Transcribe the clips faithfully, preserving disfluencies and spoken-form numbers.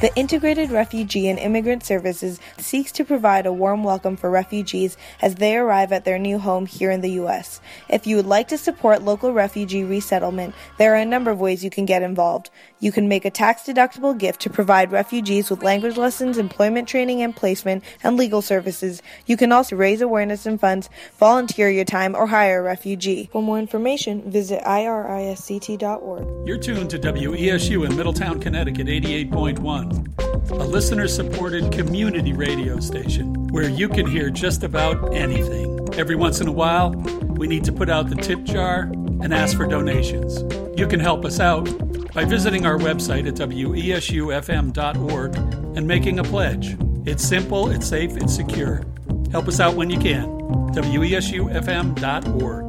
The Integrated Refugee and Immigrant Services seeks to provide a warm welcome for refugees as they arrive at their new home here in the U S. If you would like to support local refugee resettlement, there are a number of ways you can get involved. You can make a tax-deductible gift to provide refugees with language lessons, employment training and placement, and legal services. You can also raise awareness and funds, volunteer your time, or hire a refugee. For more information, visit I R I S C T dot org. You're tuned to W E S U in Middletown, Connecticut, eighty-eight point one, a listener-supported community radio station where you can hear just about anything. Every once in a while, we need to put out the tip jar and ask for donations. You can help us out by visiting our website at W E S U F M dot org and making a pledge. It's simple, it's safe, it's secure. Help us out when you can. W E S U F M dot org.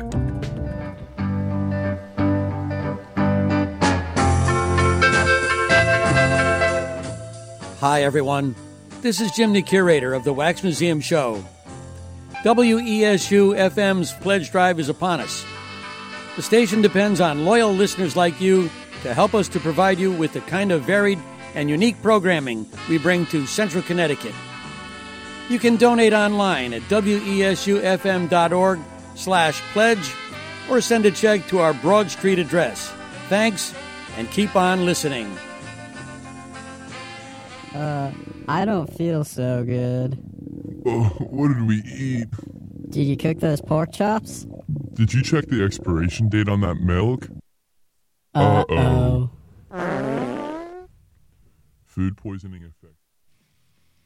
Hi, everyone. This is Jim, the curator of the Wax Museum Show. W E S U F M's pledge drive is upon us. The station depends on loyal listeners like you to help us to provide you with the kind of varied and unique programming we bring to Central Connecticut. You can donate online at W E S U F M dot org slash pledge or send a check to our Broad Street address. Thanks, and keep on listening. Uh, I don't feel so good. Oh, what did we eat? Did you cook those pork chops? Did you check the expiration date on that milk? Uh-oh. Uh-oh. Food poisoning effect.